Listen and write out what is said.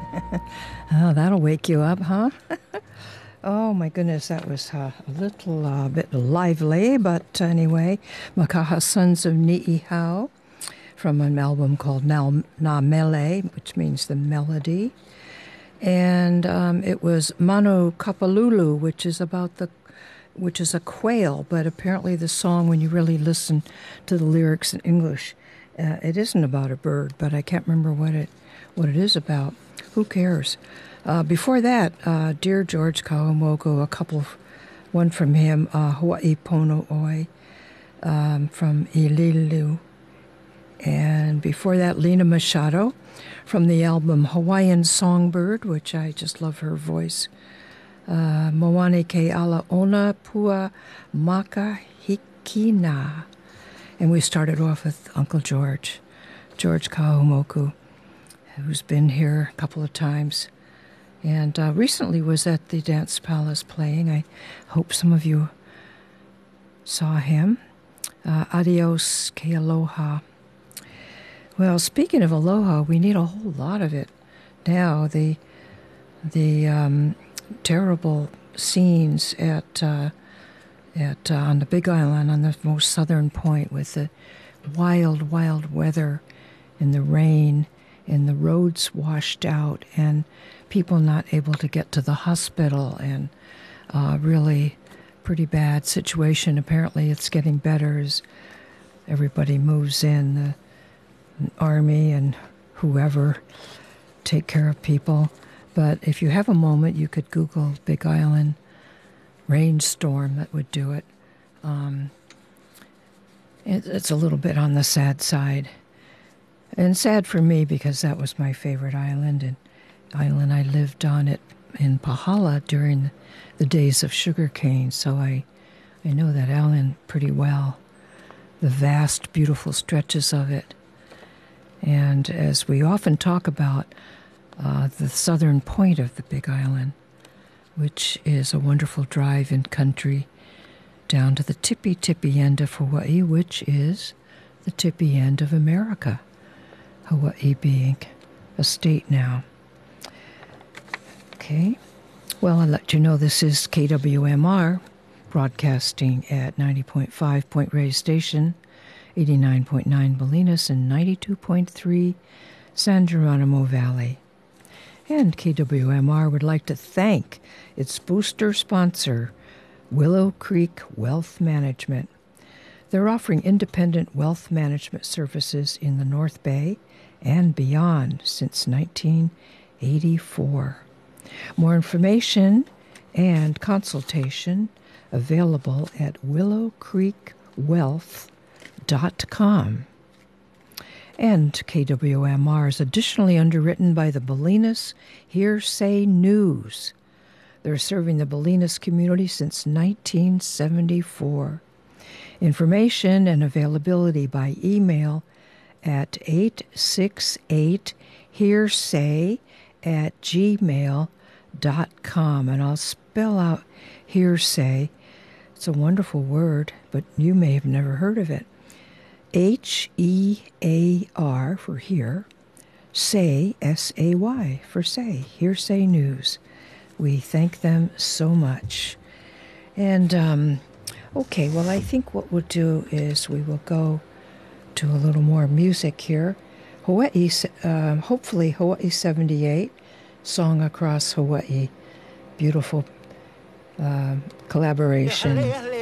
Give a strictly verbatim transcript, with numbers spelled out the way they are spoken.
Oh, that'll wake you up, huh? Oh, my goodness, that was uh, a little uh, bit lively, but anyway, Makaha Sons of Ni'ihau from an album called Na, Na Mele, which means the melody. And um, it was Manu Kapalulu, which is about the, which is a quail, but apparently the song, when you really listen to the lyrics in English, uh, it isn't about a bird, but I can't remember what it, what it is about. Who cares? Uh, before that, uh, Dear George Kawamoku, a couple, of, one from him, uh, Hawaii Pono Oi, um, from Ililu. And before that, Lena Machado from the album Hawaiian Songbird, which I just love her voice. Uh, Moane ke ala ona pua maka hikina. And we started off with Uncle George, George Kawamoku, who's been here a couple of times. And uh, recently was at the Dance Palace playing. I hope some of you saw him. Uh, adios ke aloha. Well, speaking of aloha, we need a whole lot of it now. The the um, terrible scenes at uh, at uh, on the Big Island, on the most southern point, with the wild, wild weather and the rain and the roads washed out and people not able to get to the hospital, and uh, really pretty bad situation. Apparently, it's getting better as everybody moves in. The army and whoever take care of people. But if you have a moment, you could Google Big Island rainstorm. That would do it. Um, it. It's a little bit on the sad side. And sad for me because that was my favorite island. And island I lived on it in Pahala during the days of sugarcane. So I, I know that island pretty well. The vast, beautiful stretches of it. And as we often talk about, uh, the southern point of the Big Island, which is a wonderful drive-in country down to the tippy-tippy end of Hawaii, which is the tippy end of America, Hawaii being a state now. Okay, well, I'll let you know this is K W M R, broadcasting at ninety point five Point Reyes Station, eighty-nine point nine Bolinas, and ninety-two point three San Geronimo Valley. And K W M R would like to thank its booster sponsor, Willow Creek Wealth Management. They're offering independent wealth management services in the North Bay and beyond since nineteen eighty-four. More information and consultation available at willow creek wealth dot com. And K W M R is additionally underwritten by the Bolinas Hearsay News. They're serving the Bolinas community since nineteen seventy-four. Information and availability by email at eight six eight hearsay at gmail dot com. And I'll spell out hearsay. It's a wonderful word, but you may have never heard of it. H E A R for hear, say, S A Y for say, Hearsay News. We thank them so much. And, um, okay, well, I think what we'll do is we will go to a little more music here. Hawaii, uh, hopefully Hawaii seventy-eight, Song Across Hawaii. Beautiful uh, collaboration.